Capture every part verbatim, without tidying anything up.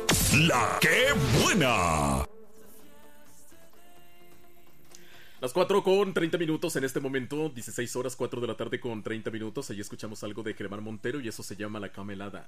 La que buena. Las cuatro con treinta minutos en este momento, dieciséis horas, cuatro de la tarde con treinta minutos. Allí escuchamos algo de Germán Montero y eso se llama La Camelada.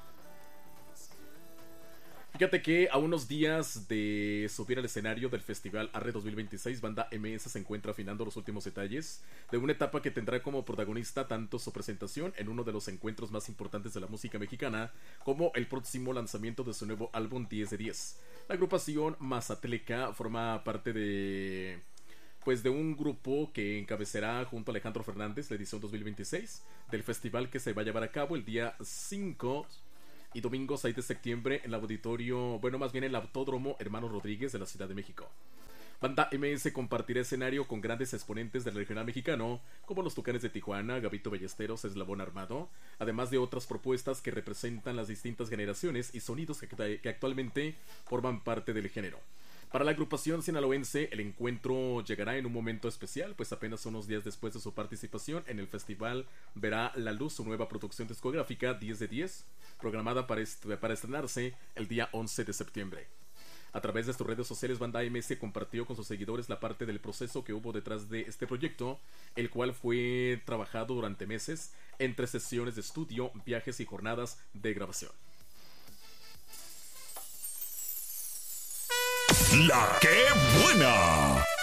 Fíjate que a unos días de subir al escenario del Festival Arre dos mil veintiséis, Banda M S se encuentra afinando los últimos detalles de una etapa que tendrá como protagonista tanto su presentación en uno de los encuentros más importantes de la música mexicana, como el próximo lanzamiento de su nuevo álbum diez de diez. La agrupación Mazatleca forma parte de... pues de un grupo que encabezará junto a Alejandro Fernández la edición dos mil veintiséis del festival, que se va a llevar a cabo el día cinco y domingo seis de septiembre en el auditorio, bueno, más bien en el Autódromo Hermano Rodríguez de la Ciudad de México. Banda M S compartirá escenario con grandes exponentes del regional mexicano, como los Tucanes de Tijuana, Gabito Ballesteros, Eslabón Armado, además de otras propuestas que representan las distintas generaciones y sonidos que, que actualmente forman parte del género. Para la agrupación sinaloense, el encuentro llegará en un momento especial, pues apenas unos días después de su participación en el festival verá la luz su nueva producción discográfica diez de diez, programada para, est para estrenarse el día once de septiembre. A través de sus redes sociales, Banda M S compartió con sus seguidores la parte del proceso que hubo detrás de este proyecto, el cual fue trabajado durante meses entre sesiones de estudio, viajes y jornadas de grabación. La que buena.